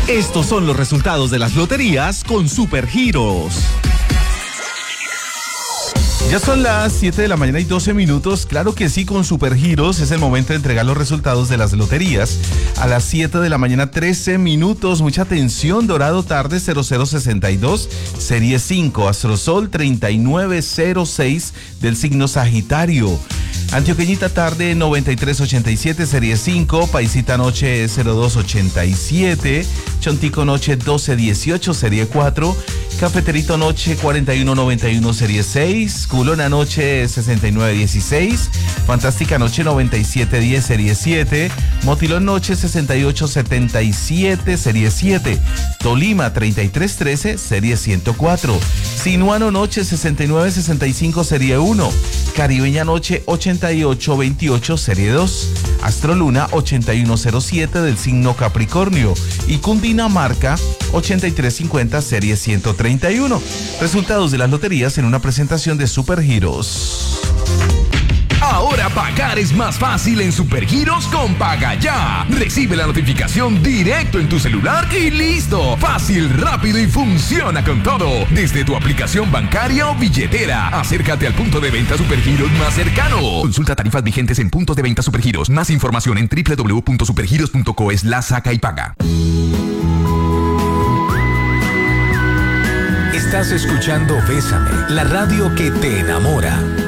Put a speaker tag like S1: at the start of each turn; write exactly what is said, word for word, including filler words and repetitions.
S1: Estos son los resultados de las loterías con Supergiros. Ya son las siete de la mañana y doce minutos. Claro que sí, con Supergiros es el momento de entregar los resultados de las loterías. A las siete de la mañana, trece minutos. Mucha atención. Dorado Tarde cero cero sesenta y dos, serie cinco. Astrosol treinta y nueve cero seis del signo Sagitario. Antioqueñita Tarde noventa y tres ochenta y siete, serie cinco. Paisita Noche cero dos ochenta y siete. Chontico Noche doce dieciocho, serie cuatro. Cafeterito Noche cuarenta y uno noventa y uno, serie seis. Culona Noche sesenta y nueve dieciséis. Fantástica Noche noventa y siete diez, serie siete. Motilón Noche sesenta y ocho setenta y siete, serie siete. Tolima treinta y tres trece, serie ciento cuatro. Sinuano Noche sesenta y nueve sesenta y cinco, serie uno. Caribeña Noche ochenta y ocho veintiocho, serie dos. Astroluna ochenta y uno cero siete del signo Capricornio. Y Cundinamarca ochenta y tres cincuenta, serie ciento treinta y uno. Resultados de las loterías en una presentación de Supergiros.
S2: Ahora pagar es más fácil en Supergiros con Paga Ya. Recibe la notificación directo en tu celular y listo. Fácil, rápido y funciona con todo. Desde tu aplicación bancaria o billetera. Acércate al punto de venta Supergiros más cercano. Consulta tarifas vigentes en puntos de venta Supergiros. Más información en doble u doble u doble u punto supergiros punto co slash saca y paga.
S3: Estás escuchando Bésame, la radio que te enamora.